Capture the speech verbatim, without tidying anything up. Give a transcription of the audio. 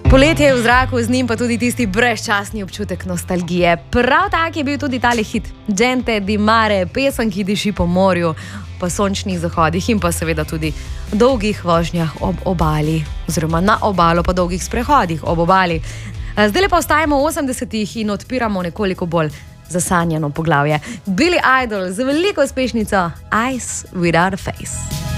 Poletje je v zraku, z njim pa tudi tisti brezčasni občutek nostalgije. Prav tak je bil tudi tale hit Gente di mare, pesem, ki diši po morju, po sončnih zahodih in pa seveda tudi dolgih vožnjah ob obali, oziroma na obalo, pa dolgih sprehodih ob obali. Zdaj pa ostajamo v osemdesetih in odpiramo nekoliko bolj zasanjano poglavje. Billy Idol z veliko uspešnico Eyes Without a Face.